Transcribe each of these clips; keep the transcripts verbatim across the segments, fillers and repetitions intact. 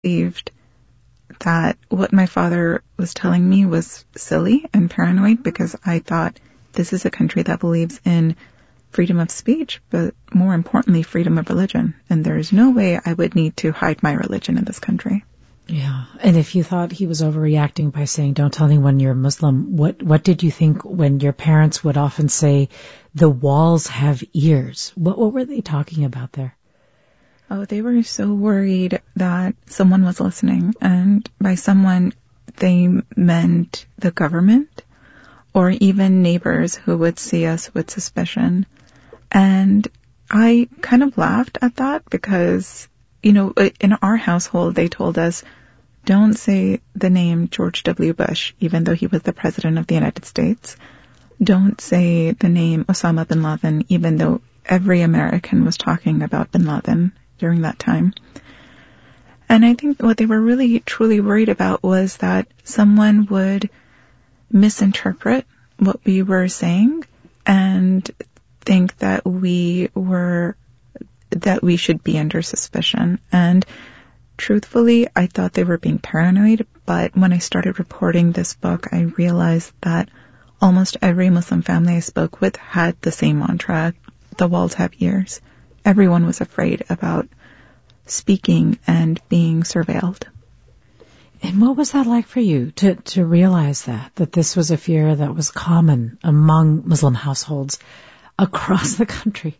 believed that what my father was telling me was silly and paranoid because I thought this is a country that believes in freedom of speech, but more importantly, freedom of religion. And there is no way I would need to hide my religion in this country. Yeah. And if you thought he was overreacting by saying, don't tell anyone you're Muslim, what, what did you think when your parents would often say, the walls have ears? What, what were they talking about there? Oh, they were so worried that someone was listening. And by someone, they meant the government or even neighbors who would see us with suspicion. And I kind of laughed at that because, you know, in our household, they told us, don't say the name George W. Bush, even though he was the president of the United States. Don't say the name Osama bin Laden, even though every American was talking about bin Laden during that time. And I think what they were really, truly worried about was that someone would misinterpret what we were saying and think that we were, that we should be under suspicion. And truthfully, I thought they were being paranoid, but when I started reporting this book, I realized that almost every Muslim family I spoke with had the same mantra, the walls have ears. Everyone was afraid about speaking and being surveilled. And what was that like for you to, to realize that, that this was a fear that was common among Muslim households across the country?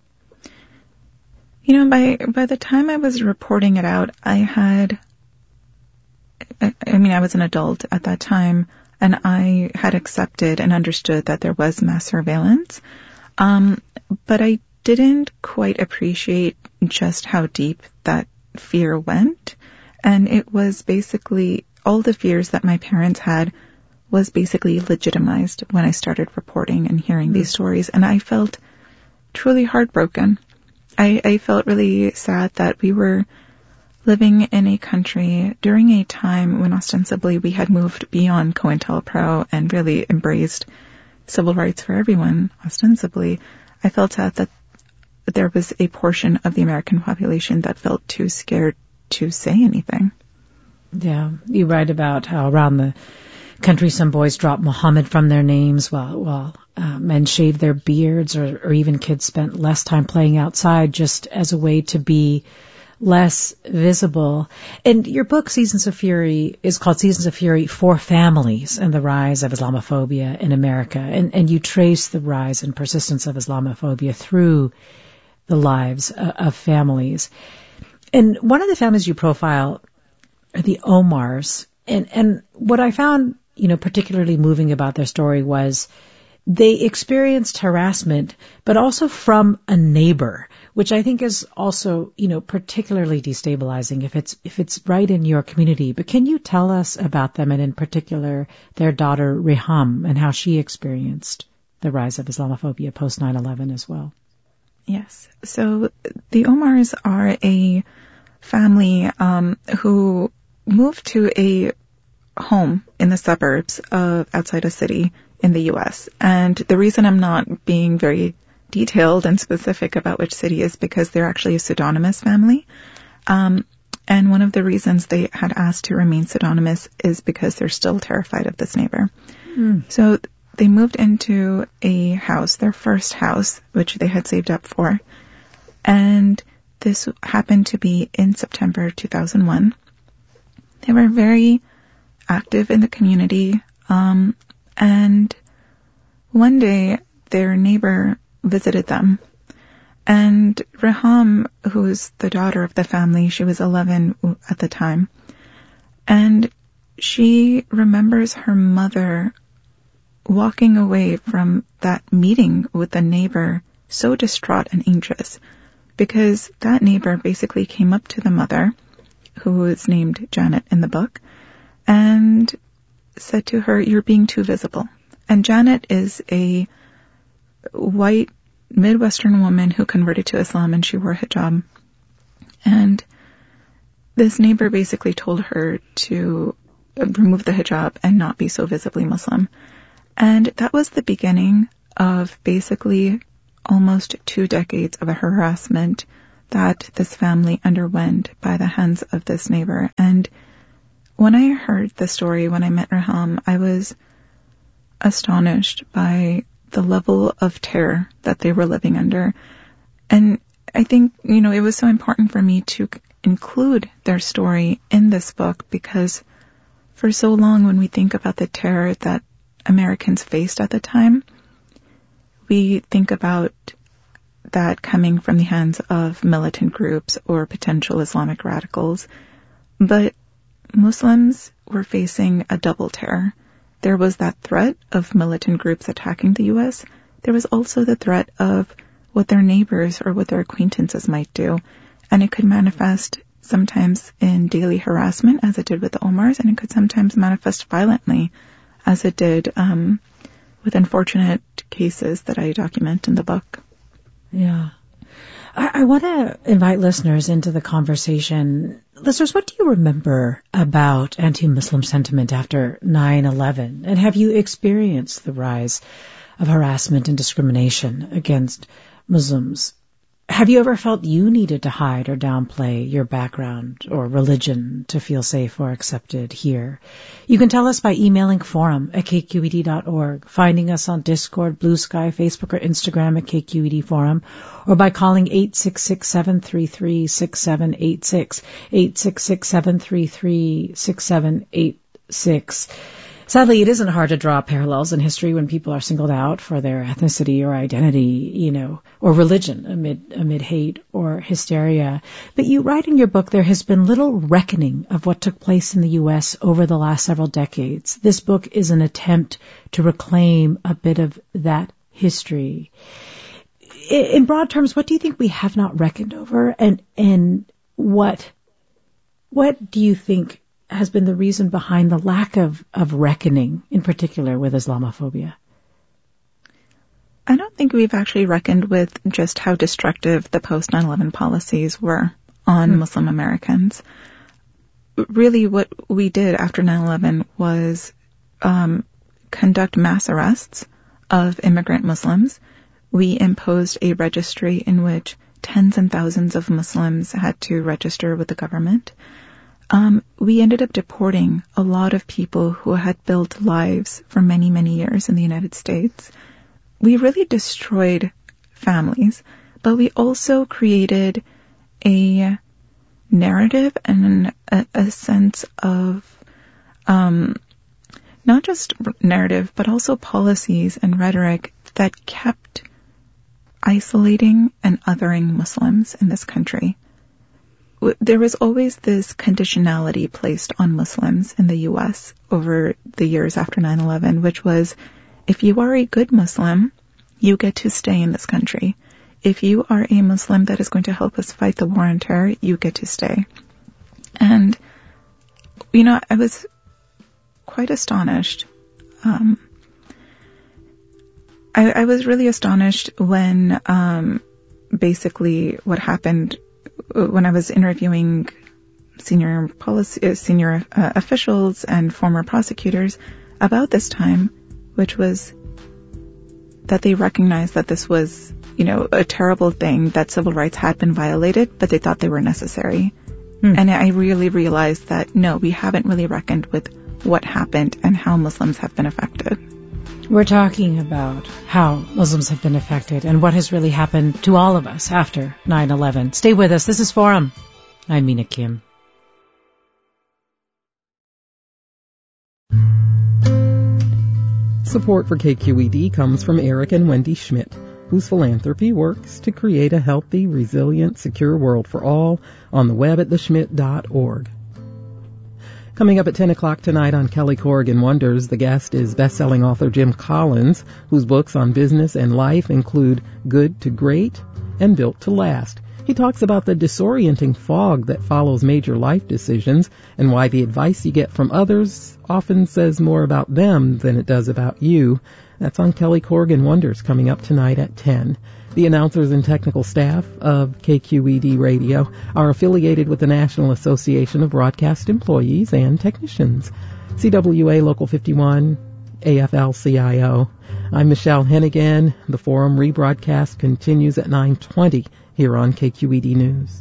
You know, by, by the time I was reporting it out, I had, I, I mean, I was an adult at that time, and I had accepted and understood that there was mass surveillance. Um, but I didn't quite appreciate just how deep that fear went. And it was basically all the fears that my parents had was basically legitimized when I started reporting and hearing these stories. And I felt truly heartbroken. I, I felt really sad that we were living in a country during a time when ostensibly we had moved beyond COINTELPRO and really embraced civil rights for everyone, ostensibly. I felt sad that there was a portion of the American population that felt too scared to say anything. Yeah, you write about how around the country some boys dropped Muhammad from their names while, while uh, men shaved their beards, or, or even kids spent less time playing outside just as a way to be less visible. And your book, Seasons of Fury, is called Seasons of Fury for Families and the Rise of Islamophobia in America. And, and you trace the rise and persistence of Islamophobia through the lives uh, of families. And one of the families you profile are the Omars. And, and what I found, you know, particularly moving about their story was they experienced harassment, but also from a neighbor, which I think is also, you know, particularly destabilizing if it's, if it's right in your community. But can you tell us about them, and in particular their daughter Reham, and how she experienced the rise of Islamophobia post nine eleven as well? Yes. So the Omars are a family um, who moved to a home in the suburbs of outside a city in the U S. And the reason I'm not being very detailed and specific about which city is because they're actually a pseudonymous family. Um, and one of the reasons they had asked to remain pseudonymous is because they're still terrified of this neighbor. Mm. So they moved into a house, their first house, which they had saved up for. And this happened to be in September two thousand one. They were very active in the community. Um, and one day their neighbor visited them. And Reham, who's the daughter of the family, she was eleven at the time. And she remembers her mother walking away from that meeting with the neighbor so distraught and anxious, because that neighbor basically came up to the mother, who is named Janet in the book, and said to her, "You're being too visible." And Janet is a white Midwestern woman who converted to Islam, and she wore hijab. And this neighbor basically told her to remove the hijab and not be so visibly Muslim. And that was the beginning of basically almost two decades of harassment that this family underwent by the hands of this neighbor. And when I heard the story, when I met Raham, I was astonished by the level of terror that they were living under. And I think, you know, it was so important for me to include their story in this book, because for so long when we think about the terror that Americans faced at the time, we think about that coming from the hands of militant groups or potential Islamic radicals. But Muslims were facing a double terror. There was that threat of militant groups attacking the U S. There was also the threat of what their neighbors or what their acquaintances might do. And it could manifest sometimes in daily harassment, as it did with the Omars, and it could sometimes manifest violently, as it did um, with unfortunate cases that I document in the book. Yeah. I, I want to invite listeners into the conversation. Listeners, what do you remember about anti-Muslim sentiment after nine eleven? And have you experienced the rise of harassment and discrimination against Muslims? Have you ever felt you needed to hide or downplay your background or religion to feel safe or accepted here? You can tell us by emailing forum at k q e d dot org, finding us on Discord, Blue Sky, Facebook, or Instagram at K Q E D Forum, or by calling eight six six, seven three three, six seven eight six, eight six six, seven three three, six seven eight six. Sadly, it isn't hard to draw parallels in history when people are singled out for their ethnicity or identity, you know, or religion amid amid hate or hysteria. But you write in your book, there has been little reckoning of what took place in the U S over the last several decades. This book is an attempt to reclaim a bit of that history. In broad terms, what do you think we have not reckoned over, and and what what do you think has been the reason behind the lack of, of reckoning, in particular with Islamophobia? I don't think we've actually reckoned with just how destructive the post nine eleven policies were on mm. Muslim Americans. Really, what we did after nine eleven was um, conduct mass arrests of immigrant Muslims. We imposed a registry in which tens and thousands of Muslims had to register with the government. Um, we ended up deporting a lot of people who had built lives for many, many years in the United States. We really destroyed families, but we also created a narrative and a, a sense of um, not just narrative, but also policies and rhetoric that kept isolating and othering Muslims in this country. There was always this conditionality placed on Muslims in the U S over the years after nine eleven, which was, if you are a good Muslim, you get to stay in this country. If you are a Muslim that is going to help us fight the war on terror, you get to stay. And, you know, I was quite astonished. Um, I, I was really astonished when um, basically what happened when I was interviewing senior policy, uh, senior uh, officials and former prosecutors about this time, which was that they recognized that this was, you know, a terrible thing, that civil rights had been violated, but they thought they were necessary. Hmm. And I really realized that, no, we haven't really reckoned with what happened and how Muslims have been affected. We're talking about how Muslims have been affected and what has really happened to all of us after nine eleven. Stay with us. This is Forum. I'm Mina Kim. Support for K Q E D comes from Eric and Wendy Schmidt, whose philanthropy works to create a healthy, resilient, secure world for all on the web at the schmidt dot org. Coming up at ten o'clock tonight on Kelly Corrigan Wonders, the guest is best-selling author Jim Collins, whose books on business and life include Good to Great and Built to Last. He talks about the disorienting fog that follows major life decisions and why the advice you get from others often says more about them than it does about you. That's on Kelly Corrigan Wonders, coming up tonight at ten. The announcers and technical staff of K Q E D Radio are affiliated with the National Association of Broadcast Employees and Technicians. C W A Local fifty-one, A F L C I O. I'm Michelle Hennigan. The Forum rebroadcast continues at nine twenty here on K Q E D News.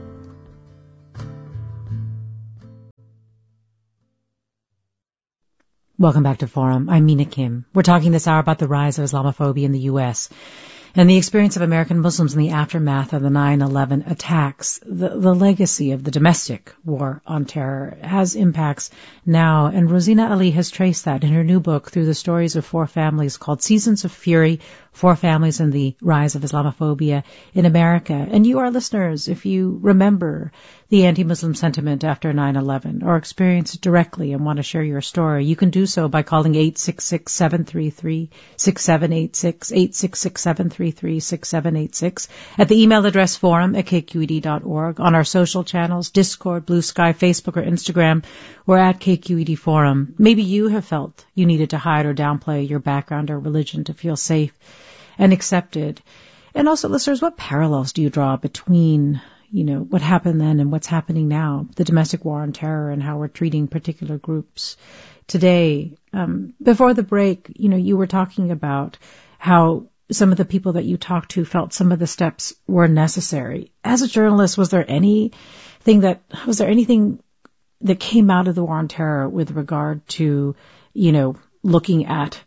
Welcome back to Forum. I'm Mina Kim. We're talking this hour about the rise of Islamophobia in the U S and the experience of American Muslims in the aftermath of the nine eleven attacks. The, the legacy of the domestic war on terror has impacts now, and Rosina Ali has traced that in her new book through the stories of four families called Seasons of Fury, Four Families and the Rise of Islamophobia in America. And you, our listeners, if you remember the anti-Muslim sentiment after nine eleven or experience it directly and want to share your story, you can do so by calling eight six six, seven three three, six seven eight six, eight six six, seven three three, six seven eight six, at the email address forum at k q e d dot org, on our social channels, Discord, Blue Sky, Facebook, or Instagram. We're at K Q E D Forum. Maybe you have felt you needed to hide or downplay your background or religion to feel safe and accepted. And also, listeners, what parallels do you draw between, you know, what happened then and what's happening now, the domestic war on terror and how we're treating particular groups today? Um, before the break, you know, you were talking about how some of the people that you talked to felt some of the steps were necessary. As a journalist, was there anything that, was there anything that came out of the war on terror with regard to, you know, looking at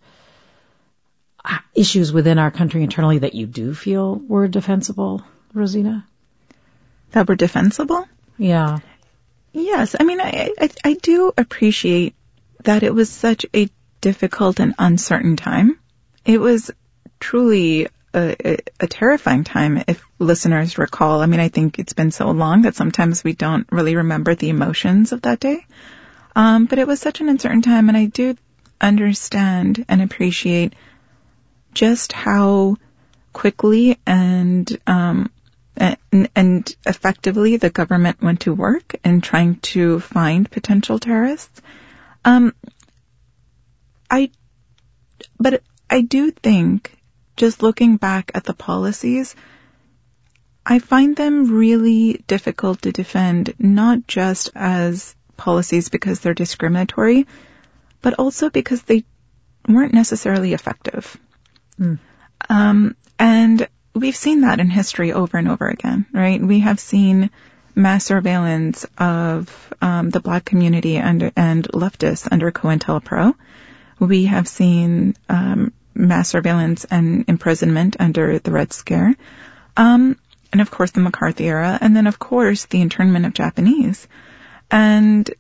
issues within our country internally that you do feel were defensible, Rosina? That were defensible? Yeah. Yes. I mean, I, I, I do appreciate that it was such a difficult and uncertain time. It was truly a, a, a terrifying time, if listeners recall. I mean, I think it's been so long that sometimes we don't really remember the emotions of that day. Um, but it was such an uncertain time, and I do understand and appreciate just how quickly and um, and, and effectively the government went to work in trying to find potential terrorists. Um, I, but I do think, just looking back at the policies, I find them really difficult to defend, not just as policies because they're discriminatory, but also because they weren't necessarily effective. Mm. Um, and we've seen that in history over and over again, right? We have seen mass surveillance of um, the Black community and, and leftists under COINTELPRO. We have seen um, mass surveillance and imprisonment under the Red Scare. Um, and of course the McCarthy era. And then of course the internment of Japanese. And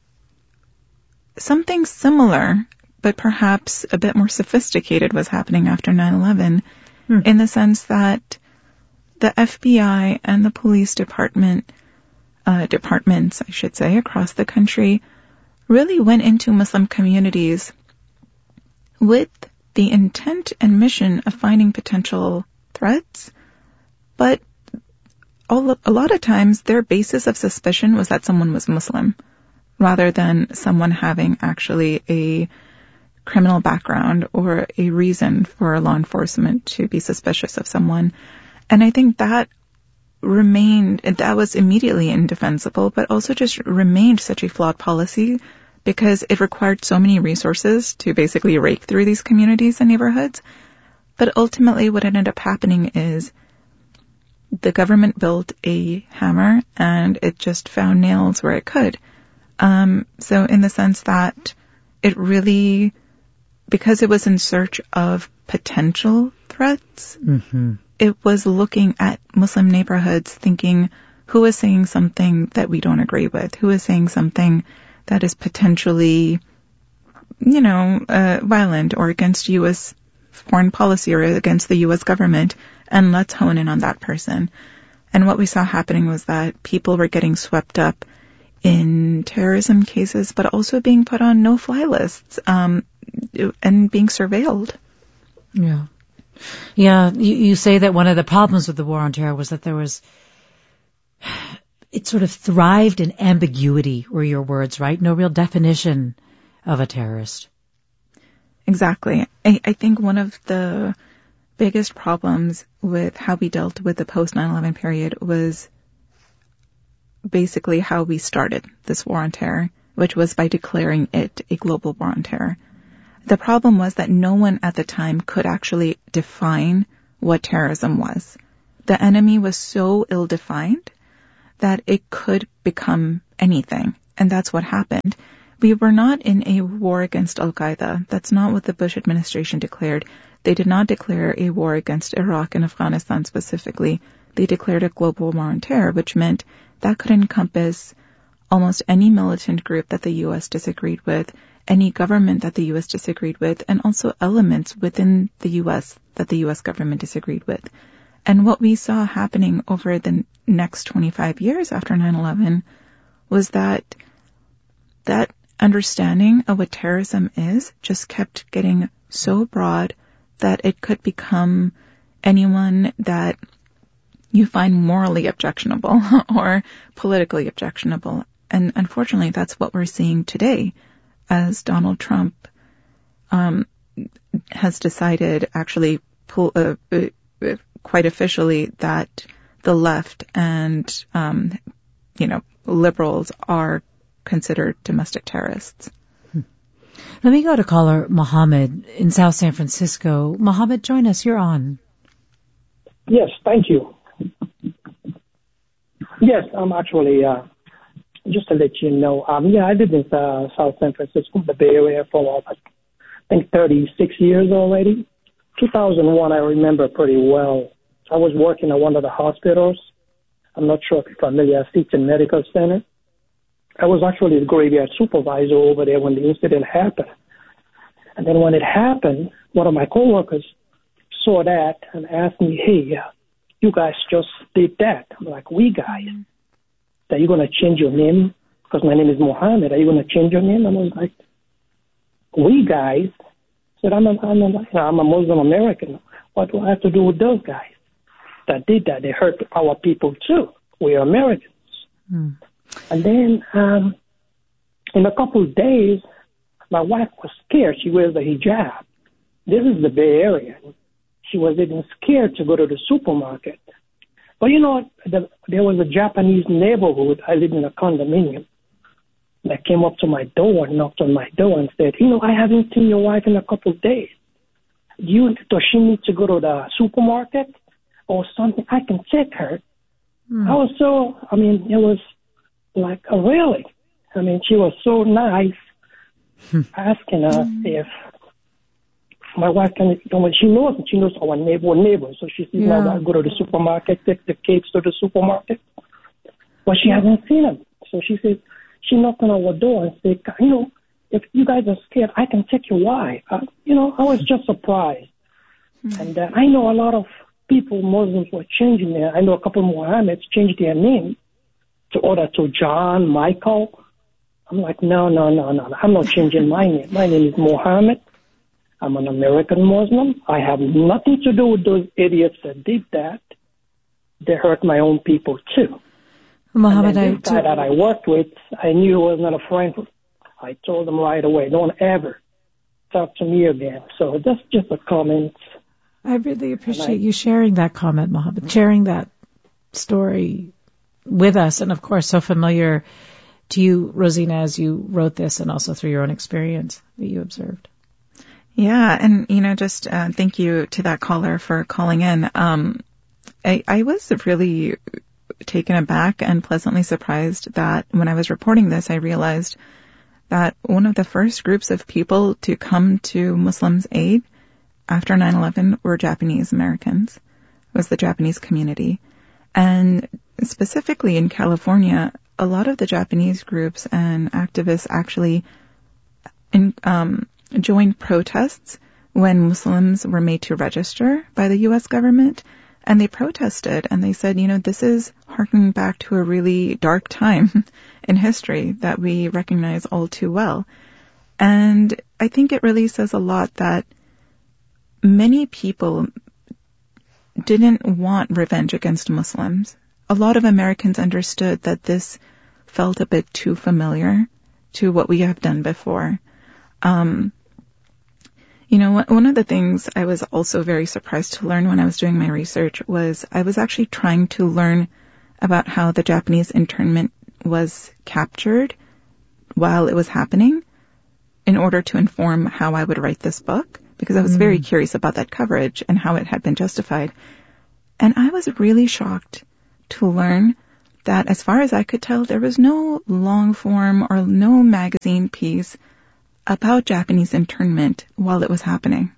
something similar, but perhaps a bit more sophisticated, was happening after nine eleven, hmm. in the sense that the F B I and the police department, uh, departments, I should say, across the country really went into Muslim communities with the intent and mission of finding potential threats, but all, a lot of times their basis of suspicion was that someone was Muslim, rather than someone having actually a criminal background or a reason for law enforcement to be suspicious of someone. And I think that remained, that was immediately indefensible, but also just remained such a flawed policy because it required so many resources to basically rake through these communities and neighborhoods. But ultimately what ended up happening is the government built a hammer and it just found nails where it could. Um, so in the sense that it really, because it was in search of potential threats, mm-hmm. it was looking at Muslim neighborhoods thinking, who is saying something that we don't agree with? Who is saying something that is potentially, you know, uh, violent or against U S foreign policy or against the U S government? And let's hone in on that person. And what we saw happening was that people were getting swept up in terrorism cases, but also being put on no-fly lists, um, and being surveilled. Yeah. Yeah, you, you say that one of the problems with the war on terror was that there was, it sort of thrived in ambiguity, were your words, right? No real definition of a terrorist. Exactly. I, I think one of the biggest problems with how we dealt with the post nine eleven period was basically how we started this war on terror, which was by declaring it a global war on terror. The problem was that no one at the time could actually define what terrorism was. the enemy was so ill-defined that it could become anything. And that's what happened. We were not in a war against Al-Qaeda. That's not what the Bush administration declared. They did not declare a war against Iraq and Afghanistan specifically. They declared a global war on terror, which meant that could encompass almost any militant group that the U S disagreed with, any government that the U S disagreed with, and also elements within the U S that the U S government disagreed with. And what we saw happening over the next twenty-five years after nine eleven was that that understanding of what terrorism is just kept getting so broad that it could become anyone that you find morally objectionable or politically objectionable. And unfortunately, that's what we're seeing today as Donald Trump um, has decided, actually pull, uh, uh, quite officially, that the left and, um, you know, liberals are considered domestic terrorists. Hmm. Let me go to caller Mohammed in South San Francisco. Mohammed, join us. You're on. Yes, thank you. Yes, I'm actually, uh, just to let you know, um, yeah, I live in uh, South San Francisco, the Bay Area, for, I think, thirty-six years already. two thousand one, I remember pretty well. I was working at one of the hospitals. I'm not sure if you're familiar, Seton Medical Center. I was actually the graveyard supervisor over there when the incident happened. And then when it happened, one of my coworkers saw that and asked me, hey, uh, you guys just did that. I'm like, we guys? Are you going to change your name? Because my name is Mohammed. Are you going to change your name? And I was like, we guys? I said, I'm a, I'm a, I'm a Muslim American. What do I have to do with those guys that did that? They hurt our people too. We are Americans. Hmm. And then um, in a couple of days, my wife was scared. She wears a hijab. This is the Bay Area. She was even scared to go to the supermarket. But you know, the, there was a Japanese neighborhood. I lived in a condominium that came up to my door and knocked on my door and said, you know, I haven't seen your wife in a couple of days. Do you, does she need to go to the supermarket or something? I can take her. Mm. I was so, I mean, it was like, a really? I mean, she was so nice asking us mm. if my wife can, you know, she knows, she knows our neighbor neighbor. So she sees yeah. my wife go to the supermarket, take the cakes to the supermarket. But she hasn't seen them. So she says, she knocked on our door and said, you know, if you guys are scared, I can take your wife. Uh, you know, I was just surprised. Mm. And uh, I know a lot of people, Muslims, were changing their, I know a couple of Mohammeds changed their name to order to John, Michael. I'm like, no, no, no, no, I'm not changing my name. My name is Mohammed. I'm an American Muslim. I have nothing to do with those idiots that did that. They hurt my own people too. Mohammed, and this guy that I worked with, I knew he was not a friend. I told him right away, don't ever talk to me again. So that's just a comment. I really appreciate I, you sharing that comment, Mohammed, sharing that story with us, and of course, so familiar to you, Rosina, as you wrote this, and also through your own experience that you observed. Yeah, and, you know, just uh, thank you to that caller for calling in. Um, I, I was really taken aback and pleasantly surprised that when I was reporting this, I realized that one of the first groups of people to come to Muslims' aid after nine eleven were Japanese Americans. It was the Japanese community. And specifically in California, a lot of the Japanese groups and activists actually in, um, joined protests when Muslims were made to register by the U S government. And they protested and they said, you know, this is harkening back to a really dark time in history that we recognize all too well. And I think it really says a lot that many people didn't want revenge against Muslims. A lot of Americans understood that this felt a bit too familiar to what we have done before. Um, You know, one of the things I was also very surprised to learn when I was doing my research was I was actually trying to learn about how the Japanese internment was captured while it was happening in order to inform how I would write this book, because I was mm. very curious about that coverage and how it had been justified. And I was really shocked to learn that, as far as I could tell, there was no long form or no magazine piece about Japanese internment while it was happening.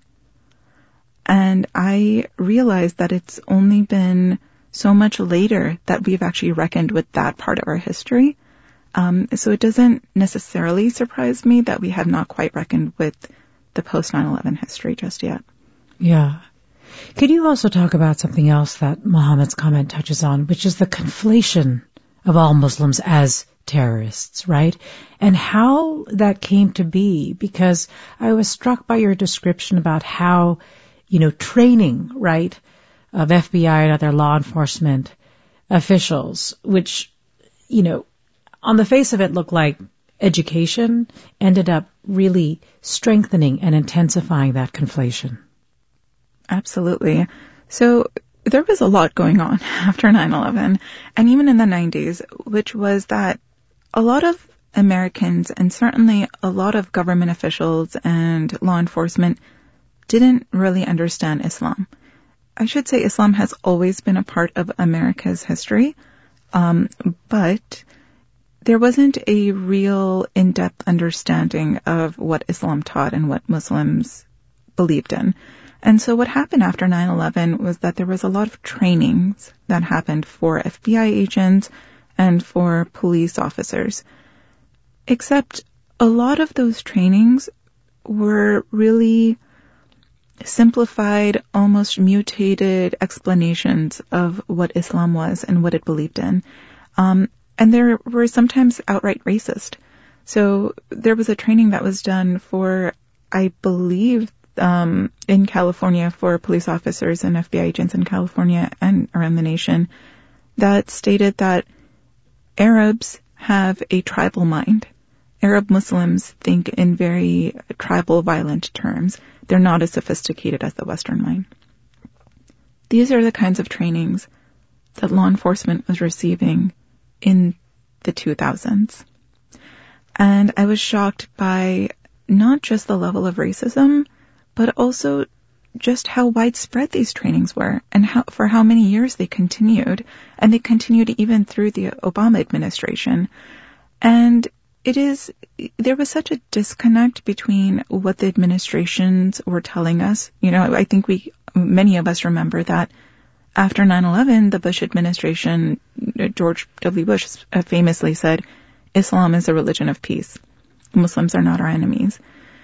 And I realized that it's only been so much later that we've actually reckoned with that part of our history. Um, so it doesn't necessarily surprise me that we have not quite reckoned with the post nine eleven history just yet. Yeah. Could you also talk about something else that Muhammad's comment touches on, which is the conflation of all Muslims as terrorists, right? And how that came to be, because I was struck by your description about how, you know, training, right, of F B I and other law enforcement officials, which, you know, on the face of it looked like education, ended up really strengthening and intensifying that conflation. Absolutely. So there was a lot going on after nine eleven, and even in the nineties, which was that a lot of Americans, and certainly a lot of government officials and law enforcement, didn't really understand Islam. I should say Islam has always been a part of America's history, um, but there wasn't a real in-depth understanding of what Islam taught and what Muslims believed in. And so what happened after nine eleven was that there was a lot of trainings that happened for F B I agents and for police officers. Except a lot of those trainings were really simplified, almost mutated explanations of what Islam was and what it believed in. Um, and there were sometimes outright racist. So there was a training that was done for, I believe, um, in California for police officers and F B I agents in California and around the nation that stated that Arabs have a tribal mind. Arab Muslims think in very tribal, violent terms. They're not as sophisticated as the Western mind. These are the kinds of trainings that law enforcement was receiving in the two thousands. And I was shocked by not just the level of racism, but also just how widespread these trainings were and how, for how many years they continued. And they continued even through the Obama administration. And it is, there was such a disconnect between what the administrations were telling us. You know, I think we, many of us remember that after nine eleven, the Bush administration, George W. Bush famously said, Islam is a religion of peace. Muslims are not our enemies.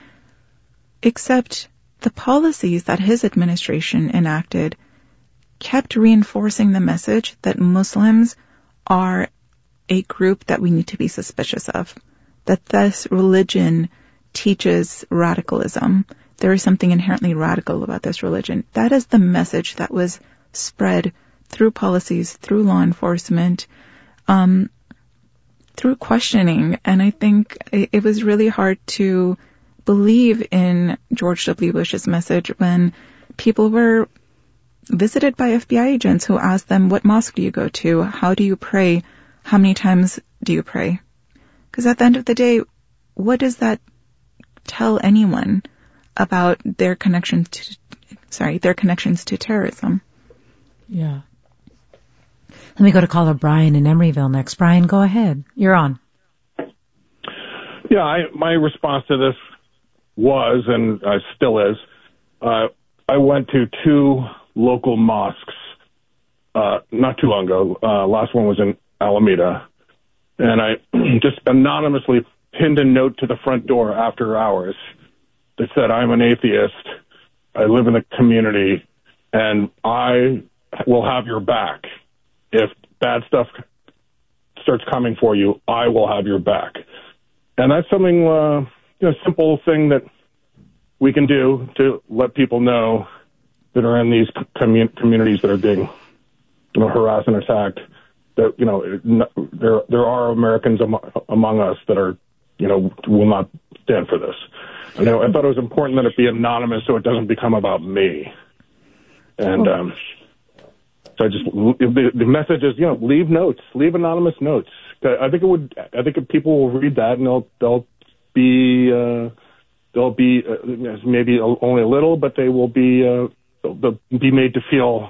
Except the policies that his administration enacted kept reinforcing the message that Muslims are a group that we need to be suspicious of, that this religion teaches radicalism. There is something inherently radical about this religion. That is the message that was spread through policies, through law enforcement, um, through questioning. And I think it, it was really hard to believe in George W. Bush's message when people were visited by F B I agents who asked them, what mosque do you go to? How do you pray? How many times do you pray? Because at the end of the day, what does that tell anyone about their connections to, sorry, their connections to terrorism? Yeah. Let me go to caller Brian in Emeryville next. Brian, go ahead. You're on. Yeah, I, my response to this was, and uh, still is, uh, I went to two local mosques uh, not too long ago. Uh, last one was in Alameda. And I just anonymously pinned a note to the front door after hours that said, I'm an atheist, I live in a community, and I will have your back. If bad stuff starts coming for you, I will have your back. And that's something, uh, you know, simple thing that we can do to let people know that are in these commun- communities that are being, you know, harassed and attacked. That, you know, there there are Americans among, among us that are, you know, will not stand for this. And you know, I thought it was important that it be anonymous so it doesn't become about me. And um, so I just the, the message is, you know, leave notes, leave anonymous notes. I think it would. I think if people will read that and they'll they'll be uh, they'll be uh, maybe only a little, but they will be uh, they'll be made to feel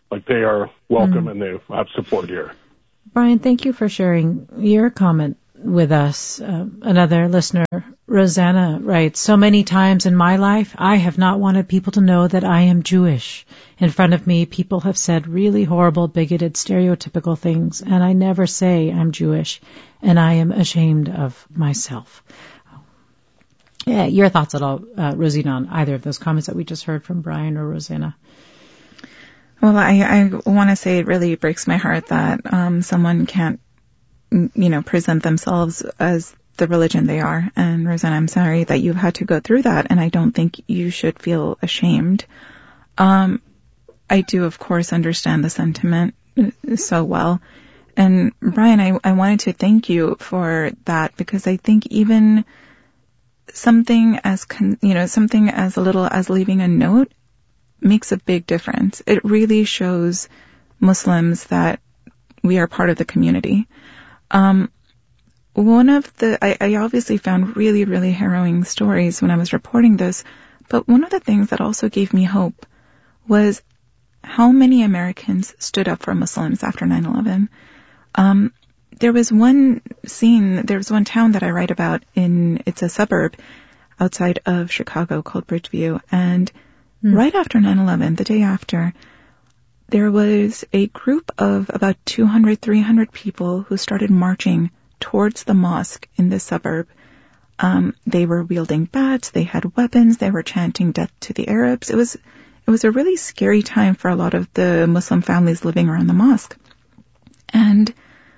like they are welcome Mm. and they have support here. Brian, thank you for sharing your comment with us. Uh, another listener, Rosanna, writes, so many times in my life, I have not wanted people to know that I am Jewish. In front of me, people have said really horrible, bigoted, stereotypical things, and I never say I'm Jewish, and I am ashamed of myself. Yeah, your thoughts at all, uh, Rosina, on either of those comments that we just heard from Brian or Rosanna? Well, I, I want to say it really breaks my heart that um, someone can't, you know, present themselves as the religion they are. And Rosanna, I'm sorry that you've had to go through that, and I don't think you should feel ashamed. Um, I do, of course, understand the sentiment so well. And Brian, I, I wanted to thank you for that, because I think even something as, con- you know, something as a little as leaving a note makes a big difference. It really shows Muslims that we are part of the community. Um, one of the, I, I obviously found really, really harrowing stories when I was reporting this, but one of the things that also gave me hope was how many Americans stood up for Muslims after nine eleven. Um, there was one scene, there was one town that I write about in, it's a suburb outside of Chicago called Bridgeview, and mm. right after nine eleven, the day after, there was a group of about two hundred, three hundred people who started marching towards the mosque in this suburb. Um, they were wielding bats, they had weapons, they were chanting death to the Arabs. It was, it was a really scary time for a lot of the Muslim families living around the mosque. And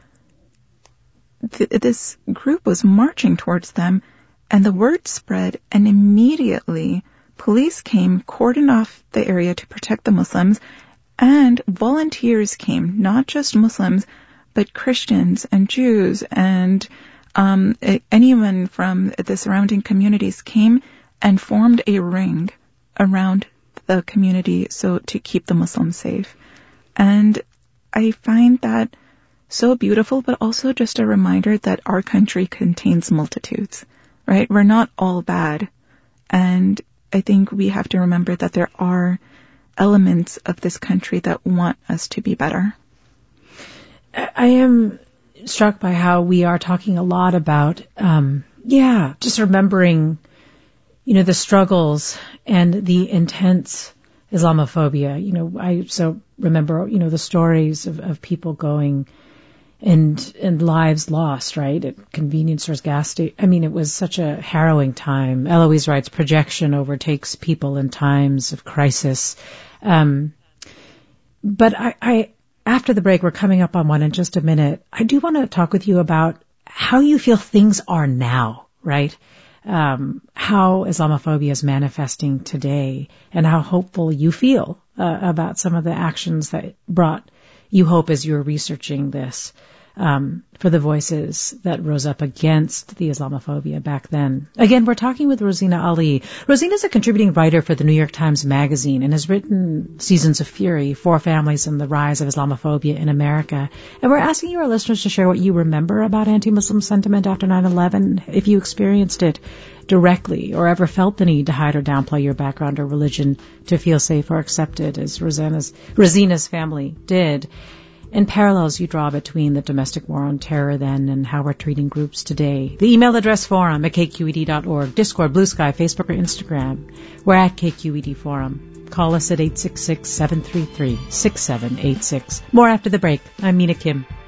th- this group was marching towards them, and the word spread, and immediately police came, cordoned off the area to protect the Muslims, and volunteers came, not just Muslims, but Christians and Jews and um, anyone from the surrounding communities came and formed a ring around the community so to keep the Muslims safe. And I find that so beautiful, but also just a reminder that our country contains multitudes, right? We're not all bad. And I think we have to remember that there are elements of this country that want us to be better. I am struck by how we are talking a lot about, um, yeah, just remembering, you know, the struggles and the intense Islamophobia. You know, I so remember, you know, the stories of, of people going and and lives lost, right, at convenience stores, gas stations. I mean, it was such a harrowing time. Eloise writes, projection overtakes people in times of crisis. Um, but I, I, after the break, we're coming up on one in just a minute. I do want to talk with you about how you feel things are now, right? Um, how Islamophobia is manifesting today, and how hopeful you feel uh, about some of the actions that brought you hope as you were researching this, um, for the voices that rose up against the Islamophobia back then. Again, we're talking with Rosina Ali. Rosina is a contributing writer for the New York Times Magazine and has written Seasons of Fury, Four Families and the Rise of Islamophobia in America. And we're asking you, our listeners, to share what you remember about anti-Muslim sentiment after nine eleven, if you experienced it directly or ever felt the need to hide or downplay your background or religion to feel safe or accepted, as Rosanna's, Rosina's family did. And parallels you draw between the domestic war on terror then and how we're treating groups today. The email address, forum at k q e d dot org, Discord, Blue Sky, Facebook, or Instagram. We're at K Q E D Forum. Call us at eight six six, seven three three, six seven eight six. More after the break. I'm Mina Kim.